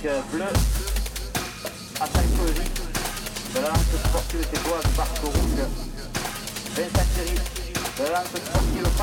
bleu à Saint-Claude. De la lance sportive, c'est Boaz Barco Rouge. Vincent Thierry. De la lance sportive